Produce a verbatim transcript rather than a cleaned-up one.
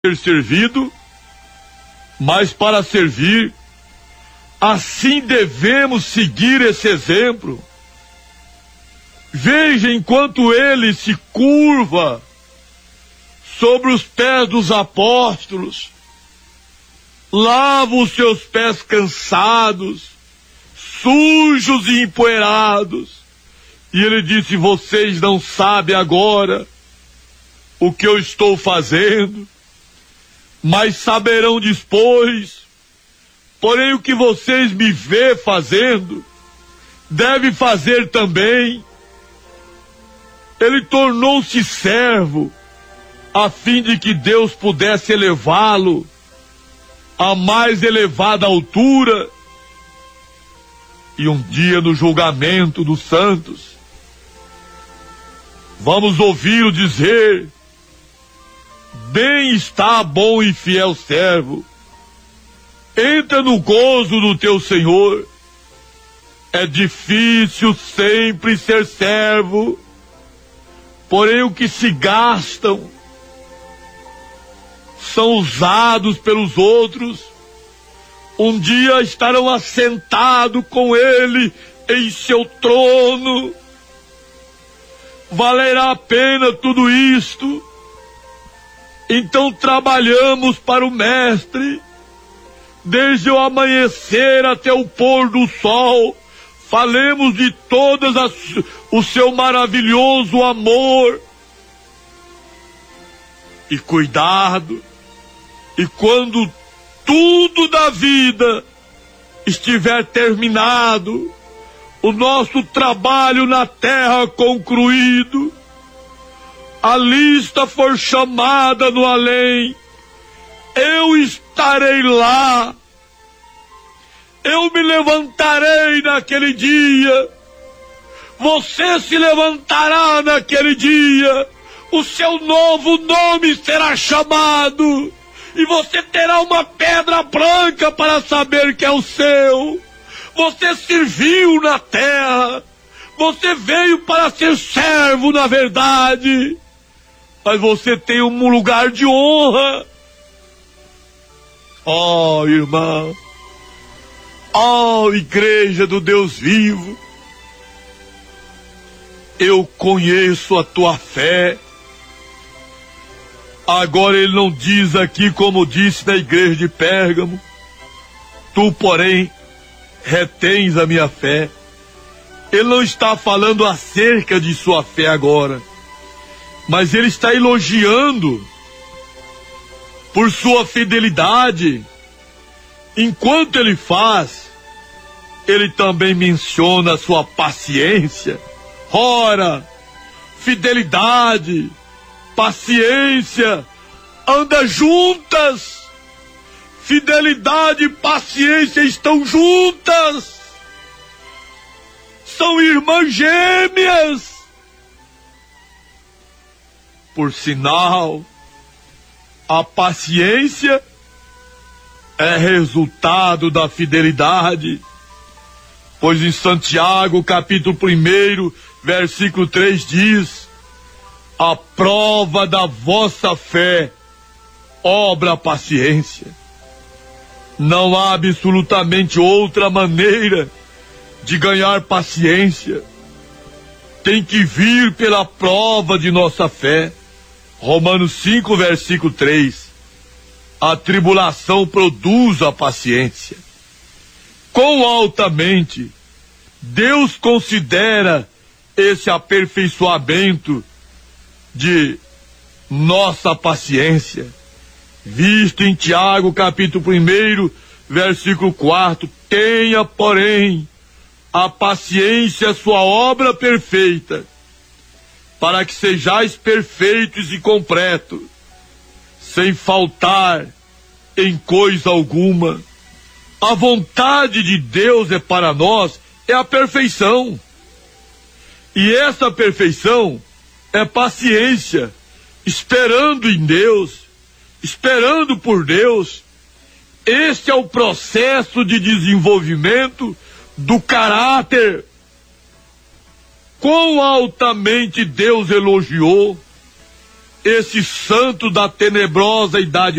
ser servido, mas para servir. Assim devemos seguir esse exemplo. Veja enquanto ele se curva sobre os pés dos apóstolos, lava os seus pés cansados, sujos e empoeirados, e ele disse: vocês não sabem agora o que eu estou fazendo, mas saberão depois. Porém, o que vocês me vê fazendo, deve fazer também. Ele tornou-se servo, a fim de que Deus pudesse elevá-lo à mais elevada altura. E um dia, no julgamento dos santos, vamos ouvi-lo dizer: bem está, bom e fiel servo, entra no gozo do teu Senhor. É difícil sempre ser servo, porém o que se gastam são usados pelos outros. Um dia estarão assentados com ele em seu trono. Valerá a pena tudo isto? Então trabalhamos para o Mestre, desde o amanhecer até o pôr do sol. Falemos de todas as, o seu maravilhoso amor. E cuidado, e quando tudo da vida estiver terminado, o nosso trabalho na terra concluído, a lista for chamada no além, eu estarei lá. Eu me levantarei naquele dia. Você se levantará naquele dia. O seu novo nome será chamado. E você terá uma pedra branca para saber que é o seu. Você serviu na terra. Você veio para ser servo, na verdade. Mas você tem um lugar de honra. Oh, irmão. Oh, igreja do Deus vivo. Eu conheço a tua fé. Agora ele não diz aqui como disse na igreja de Pérgamo: tu, porém, retens a minha fé. Ele não está falando acerca de sua fé agora, mas ele está elogiando por sua fidelidade. Enquanto ele faz, ele também menciona a sua paciência. Ora, fidelidade, paciência, anda juntas. Fidelidade e paciência estão juntas. São irmãs gêmeas. Por sinal, a paciência é resultado da fidelidade, pois em Santiago, capítulo primeiro, versículo três diz: a prova da vossa fé obra a paciência. Não há absolutamente outra maneira de ganhar paciência. Tem que vir pela prova de nossa fé. Romanos cinco, versículo três. A tribulação produz a paciência. Quão altamente Deus considera esse aperfeiçoamento de nossa paciência, visto em Tiago, capítulo primeiro, versículo quatro. Tenha, porém, a paciência sua obra perfeita, para que sejais perfeitos e completos, sem faltar em coisa alguma. A vontade de Deus é para nós, é a perfeição. E essa perfeição é paciência, esperando em Deus, esperando por Deus. Este é o processo de desenvolvimento do caráter. Quão altamente Deus elogiou esse santo da tenebrosa idade